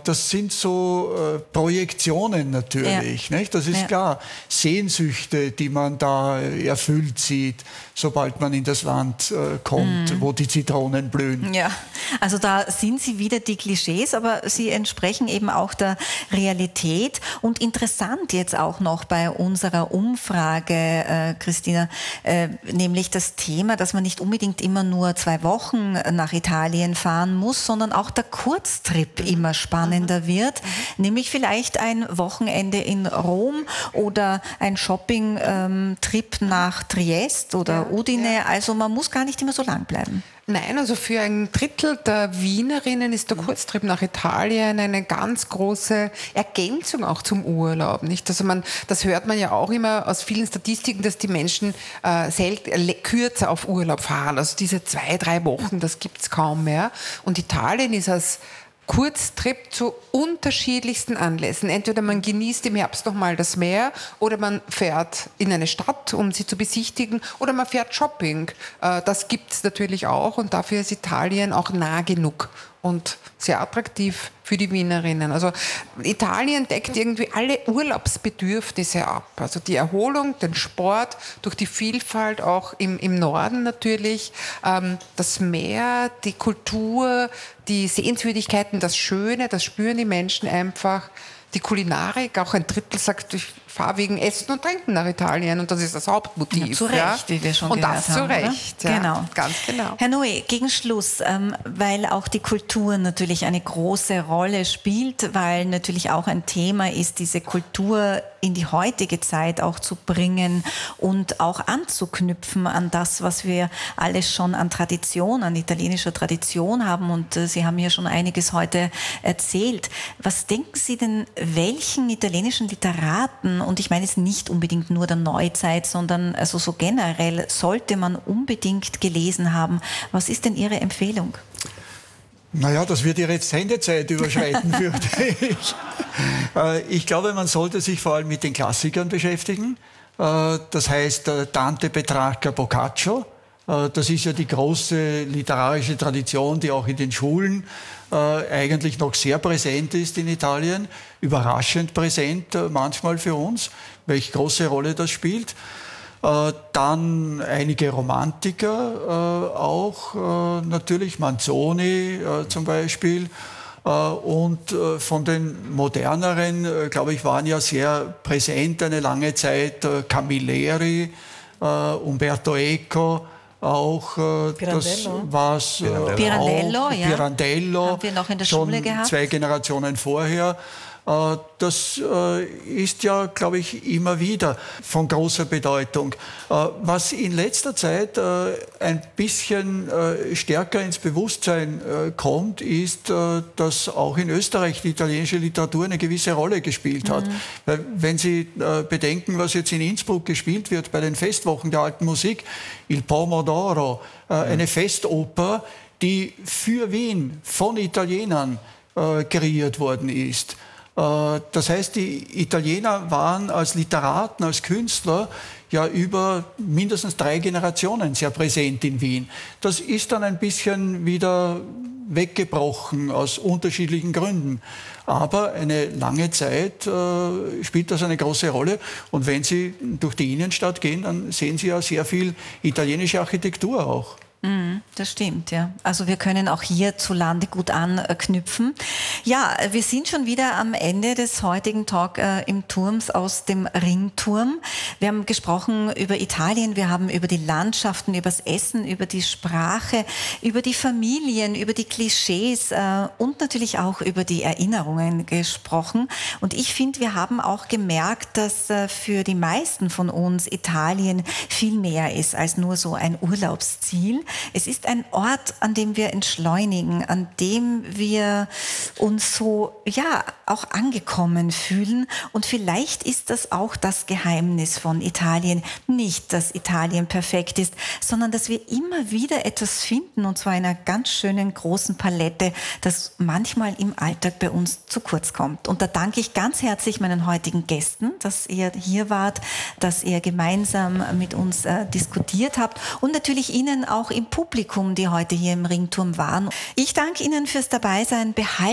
das sind so Projektionen natürlich. Nicht? Das ist klar. Sehnsüchte, die man da erfüllt sieht, sobald man in das Land kommt, wo die Zitronen blühen. Ja, also da sind sie wieder die Klischees, aber sie entsprechen eben auch der Realität. Und interessant jetzt auch noch bei unserer Umfrage, Christina, nämlich das Thema, dass man nicht unbedingt immer nur 2 Wochen nach Italien fahren muss, sondern auch der Kurztrip immer spannender wird. Nämlich vielleicht ein Wochenende in Rom oder ein Shopping-Trip nach Triest oder Udine. Also man muss gar nicht immer so lang bleiben. Nein, also für ein Drittel der Wienerinnen ist der Kurztrip nach Italien eine ganz große Ergänzung auch zum Urlaub. Nicht? Also das hört man ja auch immer aus vielen Statistiken, dass die Menschen kürzer auf Urlaub fahren. Also diese 2-3 Wochen, das gibt es kaum mehr. Und Italien ist als Kurztrip zu unterschiedlichsten Anlässen. Entweder man genießt im Herbst nochmal das Meer oder man fährt in eine Stadt, um sie zu besichtigen, oder man fährt Shopping. Das gibt es natürlich auch und dafür ist Italien auch nah genug und sehr attraktiv für die Wienerinnen. Also Italien deckt irgendwie alle Urlaubsbedürfnisse ab. Also die Erholung, den Sport, durch die Vielfalt auch im Norden natürlich, das Meer, die Kultur, die Sehenswürdigkeiten, das Schöne, das spüren die Menschen einfach. Die Kulinarik, auch ein Drittel sagt, ich fahre wegen Essen und Trinken nach Italien und das ist das Hauptmotiv. Ja, zu Recht, wie wir schon und gehört das haben. zu Recht, ja, genau. Ganz genau. Herr Noe, gegen Schluss, weil auch die Kultur natürlich eine große Rolle spielt, weil natürlich auch ein Thema ist, diese Kultur in die heutige Zeit auch zu bringen und auch anzuknüpfen an das, was wir alles schon an Tradition, an italienischer Tradition haben. Und Sie haben ja schon einiges heute erzählt. Was denken Sie denn, welchen italienischen Literaten, und ich meine jetzt nicht unbedingt nur der Neuzeit, sondern also so generell, sollte man unbedingt gelesen haben? Was ist denn Ihre Empfehlung? Naja, das wird Ihre Sendezeit überschreiten, fürchte ich. Ich glaube, man sollte sich vor allem mit den Klassikern beschäftigen. Das heißt, Dante, Petrarca, Boccaccio. Das ist ja die große literarische Tradition, die auch in den Schulen eigentlich noch sehr präsent ist in Italien. Überraschend präsent manchmal für uns, welche große Rolle das spielt. Dann einige Romantiker auch, natürlich Manzoni zum Beispiel. Und von den moderneren, glaube ich, waren ja sehr präsent eine lange Zeit Camilleri, Umberto Eco, auch das war's, Pirandello, ja. Pirandello, haben wir noch in der schon Schule gehabt. 2 Generationen vorher. Das ist ja, glaube ich, immer wieder von großer Bedeutung. Was in letzter Zeit ein bisschen stärker ins Bewusstsein kommt, ist, dass auch in Österreich die italienische Literatur eine gewisse Rolle gespielt hat. Weil, wenn Sie bedenken, was jetzt in Innsbruck gespielt wird bei den Festwochen der alten Musik, Il Pomodoro, eine Festoper, die für Wien von Italienern kreiert worden ist. Das heißt, die Italiener waren als Literaten, als Künstler ja über mindestens 3 Generationen sehr präsent in Wien. Das ist dann ein bisschen wieder weggebrochen aus unterschiedlichen Gründen. Aber eine lange Zeit spielt das eine große Rolle. Und wenn Sie durch die Innenstadt gehen, dann sehen Sie ja sehr viel italienische Architektur auch. Das stimmt, ja. Also wir können auch hierzulande gut anknüpfen. Ja, wir sind schon wieder am Ende des heutigen Talk im Turms aus dem Ringturm. Wir haben gesprochen über Italien, wir haben über die Landschaften, über das Essen, über die Sprache, über die Familien, über die Klischees und natürlich auch über die Erinnerungen gesprochen. Und ich finde, wir haben auch gemerkt, dass für die meisten von uns Italien viel mehr ist als nur so ein Urlaubsziel. Es ist ein Ort, an dem wir entschleunigen, an dem wir uns so, ja, auch angekommen fühlen. Und vielleicht ist das auch das Geheimnis von Italien. Nicht, dass Italien perfekt ist, sondern dass wir immer wieder etwas finden, und zwar in einer ganz schönen großen Palette, das manchmal im Alltag bei uns zu kurz kommt. Und da danke ich ganz herzlich meinen heutigen Gästen, dass ihr hier wart, dass ihr gemeinsam mit uns diskutiert habt und natürlich Ihnen auch im Publikum, die heute hier im Ringturm waren. Ich danke Ihnen fürs Dabeisein. Behalten